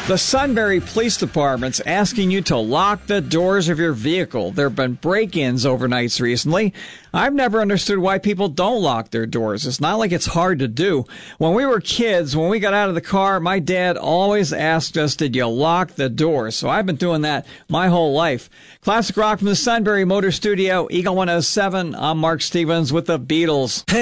The Sunbury Police Department's asking you to lock the doors of your vehicle. There have been break-ins overnights recently. I've never understood why people don't lock their doors. It's not like it's hard to do. When we were kids, when we got out of the car, my dad always asked us, did you lock the doors? So I've been doing that my whole life. Classic rock from the Sunbury Motor Studio, Eagle 107. I'm Mark Stevens with the Beatles.